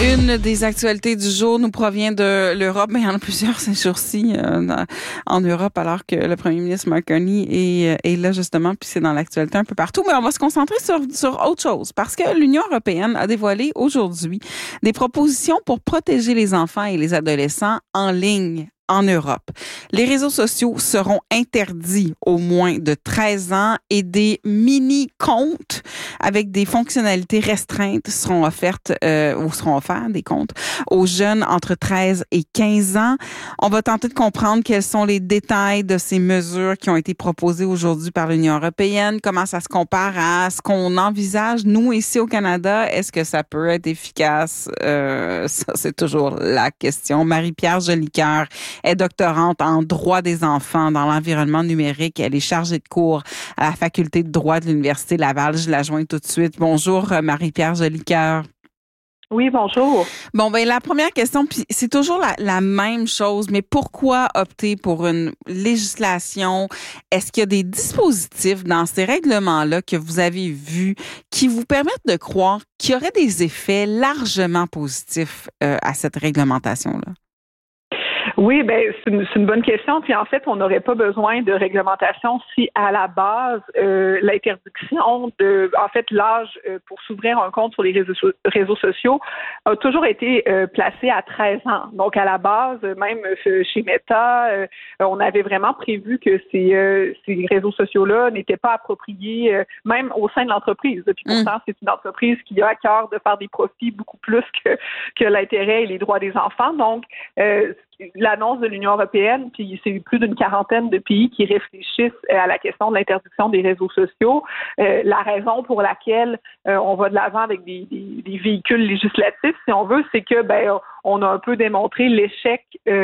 Une des actualités du jour nous provient de l'Europe. Mais il y en a plusieurs ces jours-ci en Europe, alors que le premier ministre Mark Carney est là justement, puis c'est dans l'actualité un peu partout. Mais on va se concentrer sur autre chose, parce que l'Union européenne a dévoilé aujourd'hui des propositions pour protéger les enfants et les adolescents en ligne en Europe. Les réseaux sociaux seront interdits aux moins de 13 ans et des mini-comptes avec des fonctionnalités restreintes seront offertes ou seront offerts des comptes aux jeunes entre 13 et 15 ans. On va tenter de comprendre quels sont les détails de ces mesures qui ont été proposées aujourd'hui par l'Union européenne, comment ça se compare à ce qu'on envisage, nous, ici au Canada. Est-ce que ça peut être efficace? Ça, c'est toujours la question. Marie-Pierre Jolicoeur est doctorante en droit des enfants dans l'environnement numérique. Elle est chargée de cours à la faculté de droit de l'Université Laval. Je la joins tout de suite. Bonjour, Marie-Pierre Jolicoeur. Oui, bonjour. Bon, ben la première question, puis c'est toujours la même chose, mais pourquoi opter pour une législation? Est-ce qu'il y a des dispositifs dans ces règlements-là que vous avez vus qui vous permettent de croire qu'il y aurait des effets largement positifs à cette réglementation-là? Oui, ben c'est une bonne question. Puis en fait, on n'aurait pas besoin de réglementation si à la base l'interdiction de, en fait, l'âge pour s'ouvrir un compte sur les réseaux sociaux a toujours été placé à 13 ans. Donc à la base, même chez Meta, on avait vraiment prévu que ces réseaux sociaux-là n'étaient pas appropriés, même au sein de l'entreprise. Puis pourtant, c'est une entreprise qui a à cœur de faire des profits beaucoup plus que l'intérêt et les droits des enfants. Donc l'annonce de l'Union européenne, puis c'est plus d'une quarantaine de pays qui réfléchissent à la question de l'interdiction des réseaux sociaux. La raison pour laquelle on va de l'avant avec des véhicules législatifs, si on veut, c'est que on a un peu démontré l'échec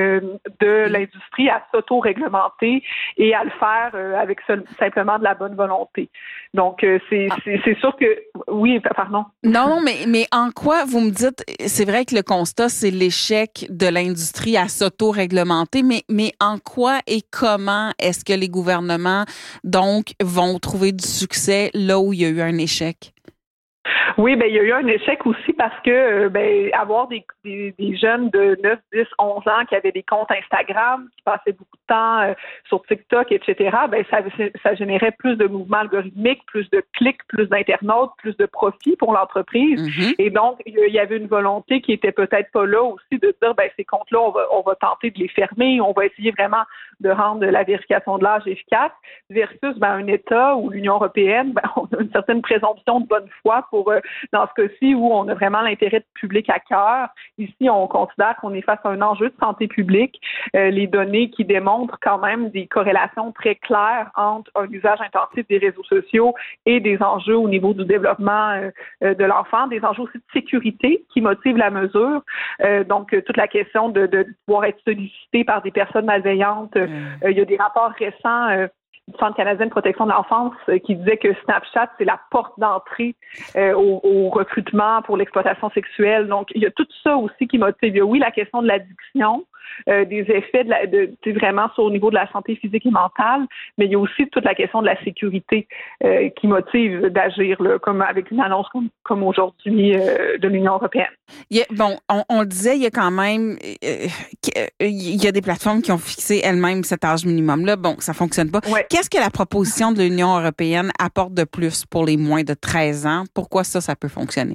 de l'industrie à s'auto-réglementer et à le faire avec simplement de la bonne volonté. Donc, c'est sûr que... Oui, pardon. Non, mais en quoi, vous me dites, c'est vrai que le constat, c'est l'échec de l'industrie à s'auto-réglementer, mais en quoi et comment est-ce que les gouvernements, donc, vont trouver du succès là où il y a eu un échec? Oui, il y a eu un échec aussi parce que avoir des jeunes de 9, 10, 11 ans qui avaient des comptes Instagram, qui passaient beaucoup de temps sur TikTok, etc., ça générait plus de mouvements algorithmiques, plus de clics, plus d'internautes, plus de profits pour l'entreprise. Mm-hmm. Et donc, il y avait une volonté qui était peut-être pas là aussi de dire, ces comptes-là, on va tenter de les fermer, on va essayer vraiment de rendre la vérification de l'âge efficace versus un État ou l'Union européenne, on a une certaine présomption de bonne foi pour dans ce cas-ci où on a vraiment l'intérêt public à cœur. Ici, on considère qu'on est face à un enjeu de santé publique. Les données qui démontrent quand même des corrélations très claires entre un usage intensif des réseaux sociaux et des enjeux au niveau du développement de l'enfant, des enjeux aussi de sécurité qui motivent la mesure. Donc, toute la question de pouvoir être sollicité par des personnes malveillantes. Il y a des rapports récents du Centre canadien de protection de l'enfance qui disait que Snapchat, c'est la porte d'entrée au recrutement pour l'exploitation sexuelle. Donc, il y a tout ça aussi qui motive. Il y a, oui, la question de l'addiction, des effets vraiment au niveau de la santé physique et mentale, mais il y a aussi toute la question de la sécurité qui motive d'agir, là, comme avec une annonce comme aujourd'hui de l'Union européenne. On le disait, il y a quand même il y a des plateformes qui ont fixé elles-mêmes cet âge minimum-là. Bon, ça fonctionne pas. Ouais. Qu'est-ce que la proposition de l'Union européenne apporte de plus pour les moins de 13 ans? Pourquoi ça peut fonctionner?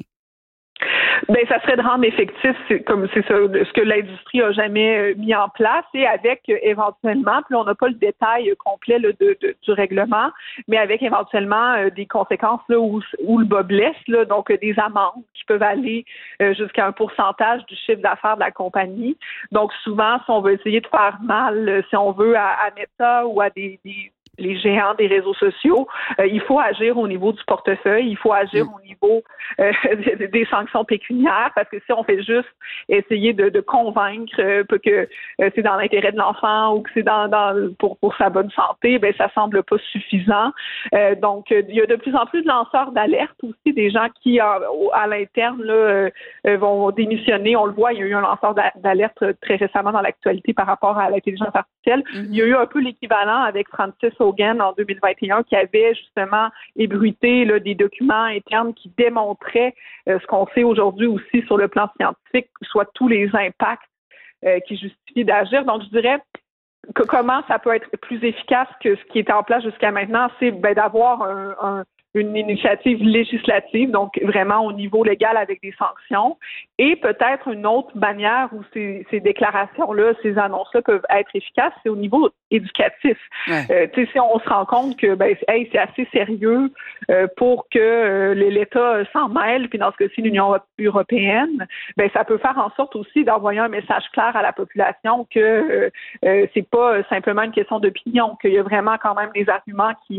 Ça serait de rendre effectif, c'est ça, ce que l'industrie a jamais mis en place et avec éventuellement, puis on n'a pas le détail complet là, du règlement, mais avec éventuellement des conséquences là où le bas blesse, là, donc des amendes qui peuvent aller jusqu'à un pourcentage du chiffre d'affaires de la compagnie. Donc souvent, si on veut essayer de faire mal, si on veut à Meta ou à les géants des réseaux sociaux, il faut agir au niveau du portefeuille, il faut agir au niveau des sanctions pécuniaires, parce que si on fait juste essayer de convaincre que c'est dans l'intérêt de l'enfant ou que c'est pour sa bonne santé, ça semble pas suffisant. Donc, il y a de plus en plus de lanceurs d'alerte aussi, des gens qui, à l'interne, là, vont démissionner. On le voit, il y a eu un lanceur d'alerte très récemment dans l'actualité par rapport à l'intelligence artificielle. Mm-hmm. Il y a eu un peu l'équivalent avec Francis Hogan en 2021 qui avait justement ébruité là, des documents internes qui démontraient ce qu'on sait aujourd'hui aussi sur le plan scientifique, soit tous les impacts qui justifient d'agir. Donc, je dirais que comment ça peut être plus efficace que ce qui était en place jusqu'à maintenant, c'est d'avoir une initiative législative, donc vraiment au niveau légal avec des sanctions, et peut-être une autre manière où ces déclarations-là, ces annonces-là peuvent être efficaces, c'est au niveau éducatif. Ouais. Si on se rend compte que c'est assez sérieux pour que l'État s'en mêle, puis dans ce cas-ci l'Union européenne, ça peut faire en sorte aussi d'envoyer un message clair à la population que c'est pas simplement une question d'opinion, qu'il y a vraiment quand même des arguments qui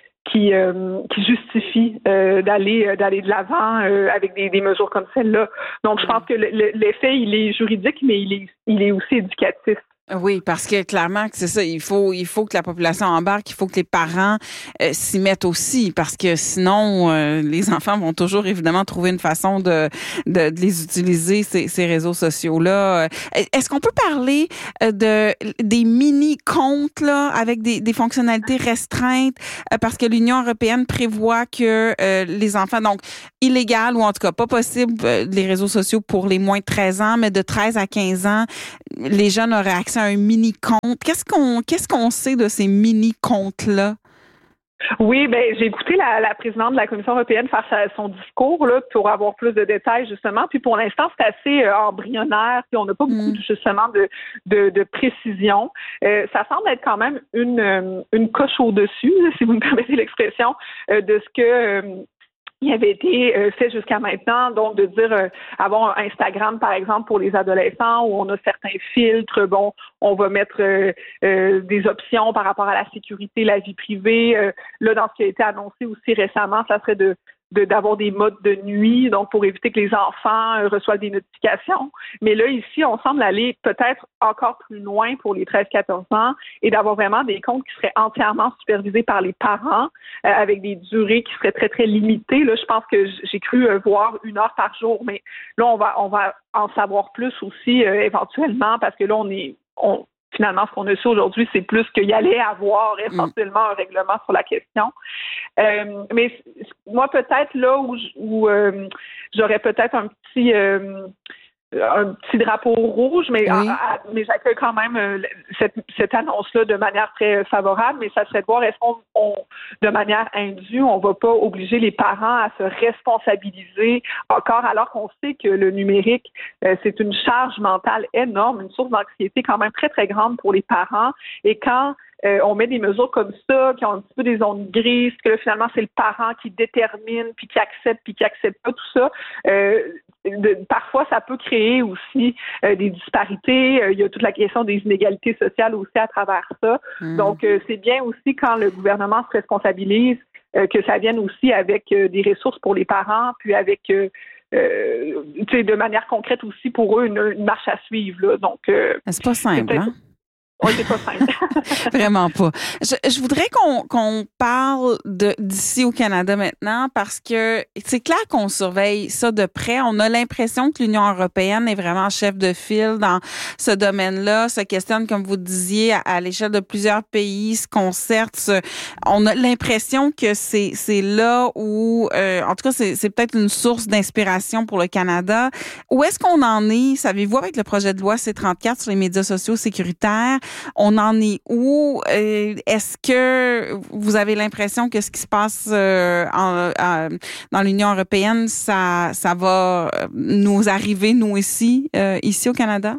justifie d'aller de l'avant avec des mesures comme celle-là. Donc, je pense que l'effet, il est juridique, mais il est aussi éducatif. Oui, parce que clairement que c'est ça, il faut que la population embarque, il faut que les parents s'y mettent aussi, parce que sinon les enfants vont toujours évidemment trouver une façon de les utiliser ces réseaux sociaux-là. Est-ce qu'on peut parler des mini comptes là avec des fonctionnalités restreintes parce que l'Union européenne prévoit que les enfants donc illégal ou en tout cas pas possible les réseaux sociaux pour les moins de 13 ans, mais de 13 à 15 ans, les jeunes auraient accès à un mini-compte. Qu'est-ce qu'on sait de ces mini-comptes-là? Oui, j'ai écouté la présidente de la Commission européenne faire son discours là, pour avoir plus de détails, justement. Puis pour l'instant, c'est assez embryonnaire, puis on n'a pas beaucoup justement de précision. Ça semble être quand même une coche au-dessus, si vous me permettez l'expression, de ce que il avait été fait jusqu'à maintenant, donc de dire avoir un Instagram, par exemple, pour les adolescents, où on a certains filtres, on va mettre des options par rapport à la sécurité, la vie privée. Là, dans ce qui a été annoncé aussi récemment, ça serait d'avoir des modes de nuit, donc pour éviter que les enfants reçoivent des notifications. Mais là, ici, on semble aller peut-être encore plus loin pour les 13-14 ans et d'avoir vraiment des comptes qui seraient entièrement supervisés par les parents avec des durées qui seraient très, très limitées. Là, je pense que j'ai cru voir 1 heure par jour, mais là, on va en savoir plus aussi éventuellement parce que là, finalement, ce qu'on a su aujourd'hui, c'est plus qu'il y allait avoir essentiellement un règlement sur la question. Mais moi, peut-être là où j'aurais peut-être un petit drapeau rouge, mais j'accueille quand même cette annonce-là de manière très favorable, mais ça serait de voir est-ce qu'on de manière indue, on va pas obliger les parents à se responsabiliser encore, alors qu'on sait que le numérique, c'est une charge mentale énorme, une source d'anxiété quand même très, très grande pour les parents. Et quand on met des mesures comme ça, qui ont un petit peu des zones grises, que là, finalement, c'est le parent qui détermine, puis qui accepte pas tout ça. Parfois, ça peut créer aussi des disparités. Il y a toute la question des inégalités sociales aussi à travers ça. Donc, c'est bien aussi quand le gouvernement se responsabilise que ça vienne aussi avec des ressources pour les parents, puis avec de manière concrète aussi pour eux une marche à suivre. Là. Donc, c'est pas simple, hein? Oui, c'est pas simple. Vraiment pas. Je voudrais qu'on parle d'ici au Canada maintenant parce que c'est clair qu'on surveille ça de près. On a l'impression que l'Union européenne est vraiment chef de file dans ce domaine-là, se questionne, comme vous disiez, à l'échelle de plusieurs pays, se concerte. On a l'impression que c'est là où, en tout cas, c'est peut-être une source d'inspiration pour le Canada. Où est-ce qu'on en est, savez-vous, avec le projet de loi C-34 sur les médias sociaux sécuritaires? On en est où? Est-ce que vous avez l'impression que ce qui se passe dans l'Union européenne, ça va nous arriver, nous ici au Canada?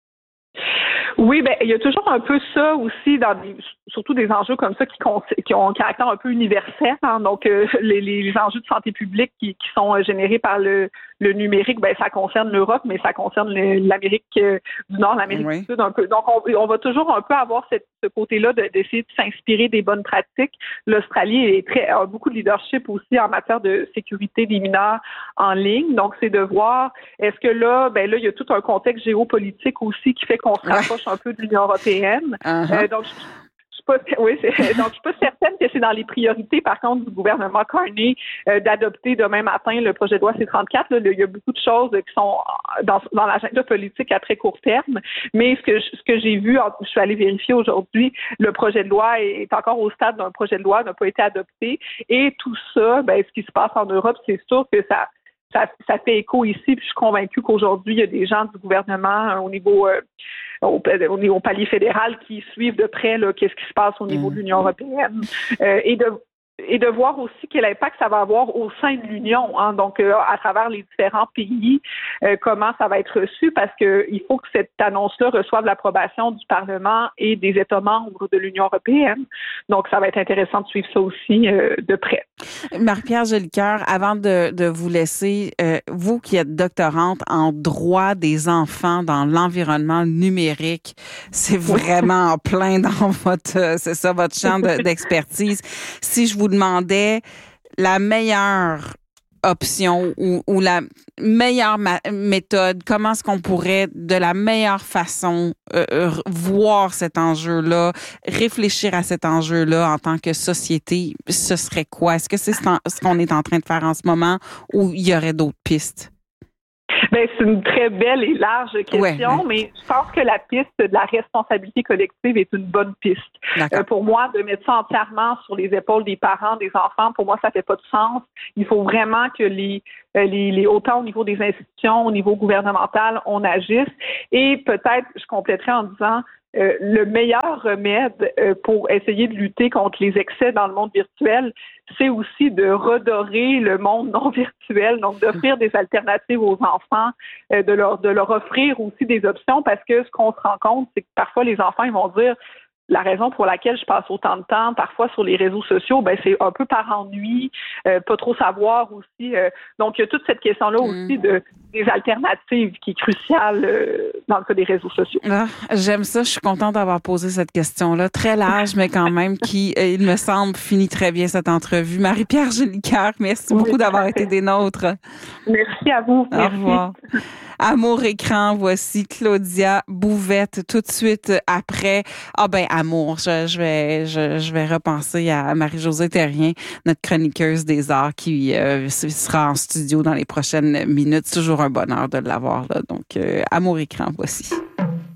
Oui, il y a toujours un peu ça aussi surtout des enjeux comme ça qui ont un caractère un peu universel. Hein. Donc, les enjeux de santé publique qui sont générés par le numérique, ça concerne l'Europe, mais ça concerne l'Amérique du Nord, l'Amérique du Sud un peu. Donc, on va toujours un peu avoir ce côté-là d'essayer de s'inspirer des bonnes pratiques. L'Australie a beaucoup de leadership aussi en matière de sécurité des mineurs en ligne. Donc, c'est de voir, est-ce que là, il y a tout un contexte géopolitique aussi qui fait qu'on se rapproche un peu de l'Union européenne. Donc, je je suis pas certaine que c'est dans les priorités, par contre, du gouvernement Carney d'adopter demain matin le projet de loi C-34. Là, il y a beaucoup de choses qui sont dans l'agenda politique à très court terme, mais ce que j'ai vu, je suis allée vérifier aujourd'hui, le projet de loi est encore au stade d'un projet de loi, n'a pas été adopté, et tout ça, ce qui se passe en Europe, c'est sûr que ça fait écho ici, puis je suis convaincue qu'aujourd'hui, il y a des gens du gouvernement au niveau au palier fédéral qui suivent de près qu'est-ce qui se passe au niveau de l'Union européenne et de voir aussi quel impact ça va avoir au sein de l'Union, hein, donc à travers les différents pays, comment ça va être reçu, parce que il faut que cette annonce-là reçoive l'approbation du Parlement et des États membres de l'Union européenne. Donc, ça va être intéressant de suivre ça aussi de près. Marie-Pierre Jolicoeur, avant de vous laisser, vous qui êtes doctorante en droit des enfants dans l'environnement numérique, c'est vraiment en plein dans votre champ d'expertise. Si je vous demandais la meilleure option ou la meilleure méthode, comment est-ce qu'on pourrait de la meilleure façon voir cet enjeu-là, réfléchir à cet enjeu-là en tant que société, ce serait quoi? Est-ce que c'est ce qu'on est en train de faire en ce moment ou il y aurait d'autres pistes? C'est une très belle et large question, mais je pense que la piste de la responsabilité collective est une bonne piste. Pour moi, de mettre ça entièrement sur les épaules des parents, des enfants, pour moi, ça fait pas de sens. Il faut vraiment que les autant au niveau des institutions, au niveau gouvernemental, on agisse. Et peut-être, je compléterai en disant, le meilleur remède pour essayer de lutter contre les excès dans le monde virtuel, c'est aussi de redorer le monde non virtuel, donc d'offrir des alternatives aux enfants, de leur offrir aussi des options, parce que ce qu'on se rend compte, c'est que parfois les enfants, ils vont dire la raison pour laquelle je passe autant de temps, parfois sur les réseaux sociaux, c'est un peu par ennui, pas trop savoir aussi. Donc, il y a toute cette question-là aussi des alternatives qui est cruciale dans le cas des réseaux sociaux. Ah, j'aime ça. Je suis contente d'avoir posé cette question-là. Très large, mais quand même, qui, il me semble, finit très bien cette entrevue. Marie-Pierre Jolicoeur, merci beaucoup d'avoir été des nôtres. Merci à vous. Au revoir. Amour écran, voici Claudia Bouvette tout de suite après. Amour, je vais repenser à Marie-Josée Terrien, notre chroniqueuse des arts qui sera en studio dans les prochaines minutes. C'est toujours un bonheur de l'avoir là. Donc, Amour écran, voici.